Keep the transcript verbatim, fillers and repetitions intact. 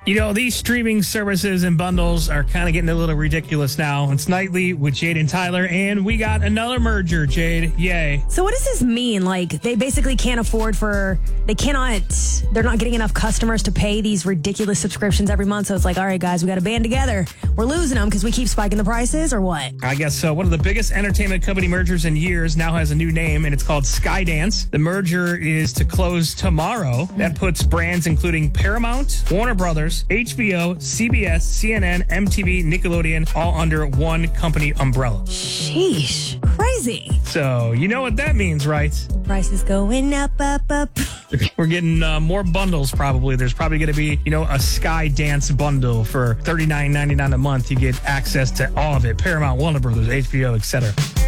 You know, these streaming services and bundles are kind of getting a little ridiculous now. It's Nightly with Jade and Tyler, and we got another merger, Jade. Yay. So what does this mean? Like, they basically can't afford for, they cannot, they're not getting enough customers to pay these ridiculous subscriptions every month. So it's like, all right, guys, we got to band together. We're losing them because we keep spiking the prices, or what? I guess so. One of the biggest entertainment company mergers in years now has a new name, and it's called Skydance. The merger is to close tomorrow. That puts brands including Paramount, Warner Brothers, H B O, C B S, C N N, M T V, Nickelodeon, all under one company umbrella. Sheesh. Crazy. So, you know what that means, right? Prices going up, up, up. We're getting uh, more bundles probably. There's probably going to be, you know, a Skydance bundle for thirty-nine ninety-nine a month. You get access to all of it. Paramount, Warner Brothers, H B O, et cetera.